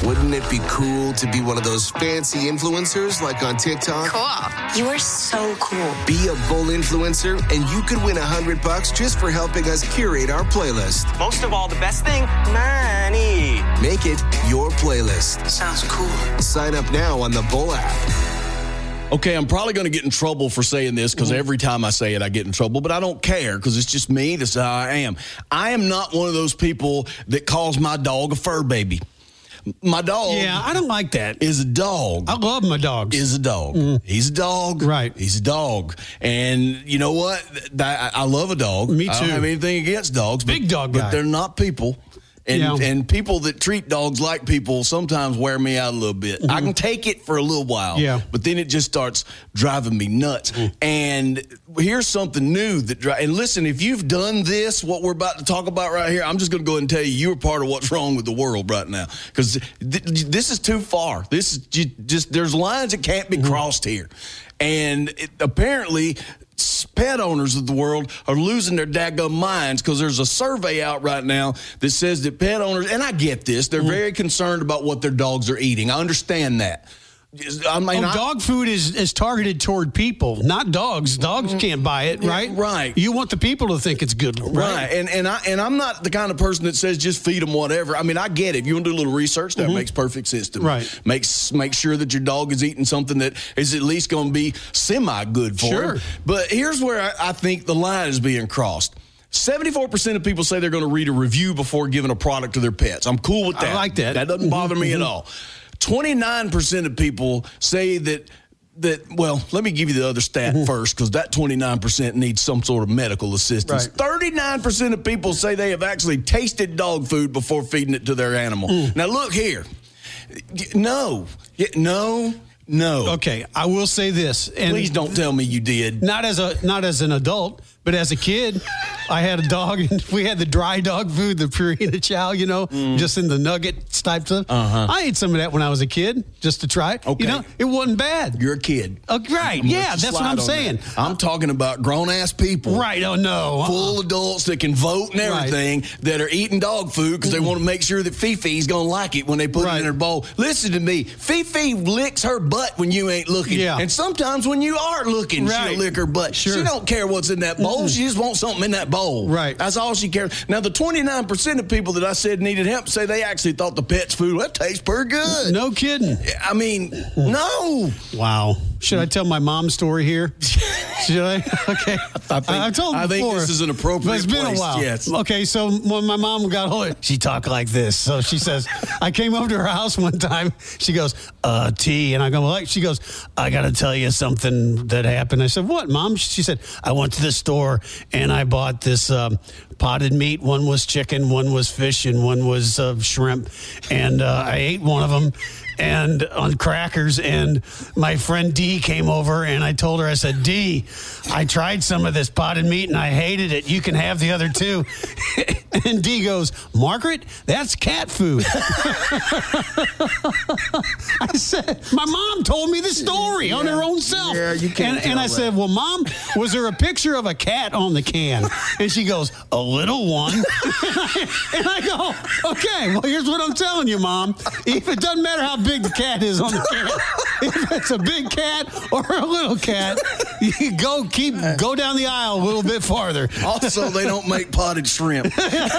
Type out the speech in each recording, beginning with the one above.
Wouldn't it be cool to be one of those fancy influencers like on TikTok? Cool. You are so cool. Be a Bull influencer, and you could win $100 just for helping us curate our playlist. Most of all, the best thing, money. Make it your playlist. Sounds cool. Sign up now on the Bull app. Okay, I'm probably going to get in trouble for saying this because every time I say it, I get in trouble, but I don't care because it's just me. That's how I am. I am not one of those people that calls my dog a fur baby. My dog. Yeah, I don't like that. Is a dog. I love my dogs. Is a dog. He's a dog. Right. He's a dog. And you know what? I love a dog. Me too. I don't have anything against dogs. Big dog guy. But they're not people. And people that treat dogs like people sometimes wear me out a little bit. I can take it for a little while, but then it just starts driving me nuts. And here's something new and listen, if you've done this, what we're about to talk about right here, I'm just going to go ahead and tell you, you're part of what's wrong with the world right now because this is too far. This is just there's lines that can't be crossed here. And apparently pet owners of the world are losing their daggum minds because there's a survey out right now that says that pet owners, and I get this, they're very concerned about what their dogs are eating. I understand that. I mean, dog food is targeted toward people, not dogs. Dogs can't buy it, right? Right. You want the people to think it's good, right? And I'm not the kind of person that says just feed them whatever. I mean, I get it. If you want to do a little research, that makes perfect sense to me. Right. Make sure that your dog is eating something that is at least going to be semi-good for him. But here's where I think the line is being crossed. 74% of people say they're going to read a review before giving a product to their pets. I'm cool with that. I like that. That doesn't bother me at all. 29% of people say that, well, let me give you the other stat first because that 29% needs some sort of medical assistance. Right. 39% of people say they have actually tasted dog food before feeding it to their animal. Now, look here. No. Okay, I will say this. And please don't tell me you did. Not as an adult, but as a kid, I had a dog, and we had the dry dog food, the Purina Chow, just in the nugget type stuff. I ate some of that when I was a kid, just to try it. Okay. It wasn't bad. You're a kid. Right, yeah, that's what I'm saying. I'm talking about grown-ass people. Right, oh, no. Full adults that can vote and everything that are eating dog food because they want to make sure that Fifi's going to like it when they put it in her bowl. Listen to me. Fifi licks her butt when you ain't looking. Yeah. And sometimes when you are looking, she'll lick her butt. Sure. She don't care what's in that bowl. She just wants something in that bowl. Right. That's all she cares. Now, the 29% of people that I said needed help say they actually thought the pet's food, that tastes pretty good. No kidding. I mean, no. Wow. Should I tell my mom's story here? Should I? Okay. I told her before. I think this is an appropriate But it's been place. a while. Yes. Okay, so when my mom got older, she talked like this. So she says, I came over to her house one time. She goes, T. And I go, well, she goes, I got to tell you something that happened. I said, what, Mom? She said, I went to the store and I bought this potted meat. One was chicken, one was fish, and one was shrimp. And I ate one of them and on crackers, and my friend D came over, and I told her, I said, D, I tried some of this potted meat and I hated it. You can have the other two. And D goes, Margaret, that's cat food. I said, my mom told me the story on her own self. Yeah, you can't and I said, well, Mom, was there a picture of a cat on the can? And she goes, a little one. And I go, okay, well, here's what I'm telling you, Mom. If it doesn't matter how big the cat is on the can, if it's a big cat or a little cat, you go down the aisle a little bit farther. Also, they don't make potted shrimp.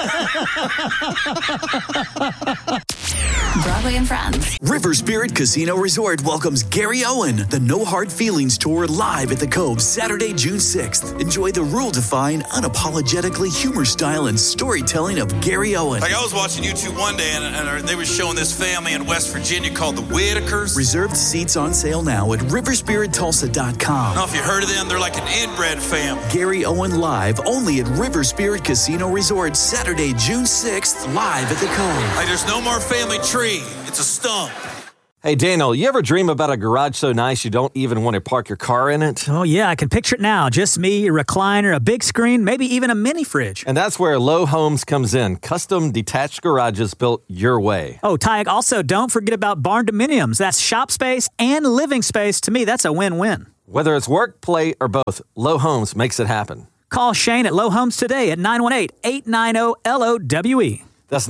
Broadway and Friends. River Spirit Casino Resort welcomes Gary Owen, the No Hard Feelings Tour, live at the Cove Saturday, June 6th. Enjoy the rule-defying, unapologetically humor style and storytelling of Gary Owen. Like, I was watching YouTube one day, and they were showing this family in West Virginia called the Whitakers. Reserved seats on sale now at riverspirittulsa.com. I don't know if you heard of them. They're like an inbred family. Gary Owen live only at River Spirit Casino Resort Saturday, June 6th, live at the Cove. Like, there's no more family tree. It's a stump. Hey, Daniel, you ever dream about a garage so nice you don't even want to park your car in it? Oh, yeah, I can picture it now. Just me, a recliner, a big screen, maybe even a mini fridge. And that's where Low Homes comes in. Custom detached garages built your way. Oh, Tyke, also don't forget about barn dominiums. That's shop space and living space. To me, that's a win-win. Whether it's work, play, or both, Low Homes makes it happen. Call Shane at Low Homes today at 918-890-LOWE. That's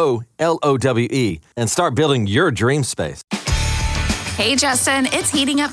918-890-LOWE and start building your dream space. Hey, Justin, it's heating up